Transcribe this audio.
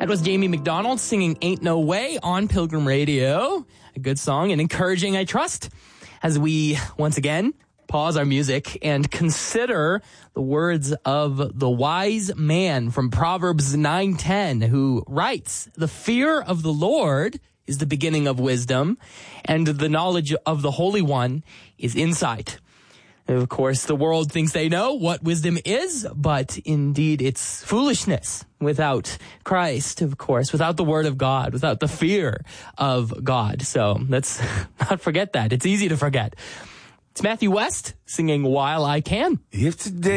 That was Jamie McDonald singing Ain't No Way on Pilgrim Radio. A good song and encouraging, I trust, as we once again pause our music and consider the words of the wise man from Proverbs 9:10, who writes, "The fear of the Lord is the beginning of wisdom, and the knowledge of the Holy One is insight." Of course, the world thinks they know what wisdom is, but indeed it's foolishness without Christ, of course, without the Word of God, without the fear of God. So let's not forget that. It's easy to forget. It's Matthew West singing While I Can. If today